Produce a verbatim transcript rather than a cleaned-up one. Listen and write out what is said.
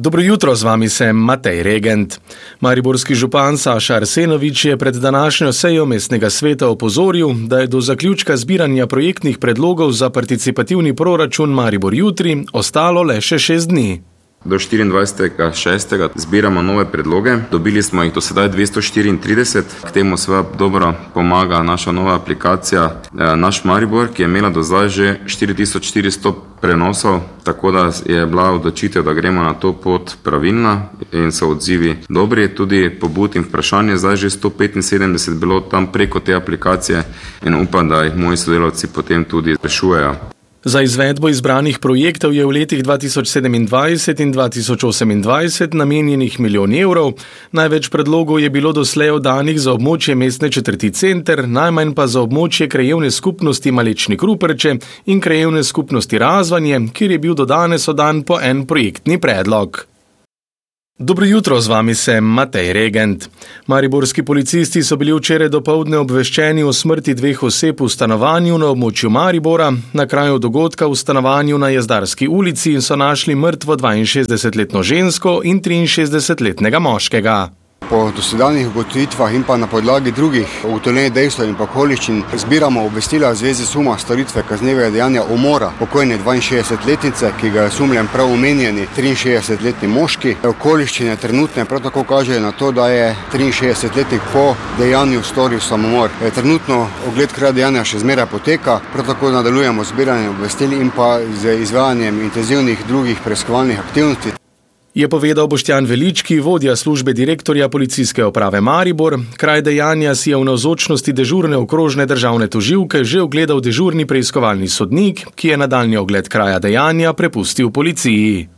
Dobro jutro, z vami sem Matej Regent. Mariborski župan Saša Arsenovič je pred današnjo sejo mestnega sveta opozoril, da je do zaključka zbiranja projektnih predlogov za participativni proračun Maribor jutri ostalo le še šest dni. Do štiriindvajsetega šestega zbiramo nove predloge, dobili smo jih do sedaj dvesto štiriintrideset, k temu seveda dobro pomaga naša nova aplikacija Naš Maribor, ki je imela do zdaj že štiri tisoč štiristo prenosov, tako da je bila odločitev, da gremo na to pot pravilna in so odzivi dobri. Tudi pobud in vprašanje zdaj že sto petinsedemdeset bilo tam preko te aplikacije in upam, da jih moji sodelavci potem tudi rešujejo. Za izvedbo izbranih projektov je v letih dva tisoč sedemindvajset in dva tisoč osemindvajset namenjenih milijon evrov. Največ predlogov je bilo doslej oddanih za območje mestne četrti Center, najmanj pa za območje krajevne skupnosti Malečnik Ruperče in krajevne skupnosti Razvanje, kjer je bil do danes oddan po en projektni predlog. Dobro jutro, z vami sem Matej Regent. Mariborski policisti so bili včeraj dopoldne obveščeni o smrti dveh oseb v stanovanju na območju Maribora. Na kraju dogodka v stanovanju na Jezdarski ulici so našli mrtvo dvainšestdesetletno žensko in triinšestdesetletnega moškega. Po dosedanjih ugotovitvah in pa na podlagi drugih ugotovljenih dejstev in okoliščin zbiramo obvestila v zvezi suma storitve kaznivega dejanja umora pokojne dvainšestdesetletnice, ki ga je osumljen prav omenjeni triinšestdesetletni moški. Okoliščine trenutne prav tako kažejo na to, da je triinšestdesetletnik po dejanju storil samomor. Trenutno ogled kraja dejanja še zmeraj poteka, prav tako nadaljujemo zbiranje obvestil in pa z izvajanjem intenzivnih drugih preiskovalnih aktivnosti. Je povedal Boštjan Velički, vodja službe direktorja Policijske uprave Maribor. Kraj dejanja si je v navzočnosti dežurne okrožne državne tožilke že ogledal dežurni preiskovalni sodnik, ki je nadaljnji ogled kraja dejanja prepustil policiji.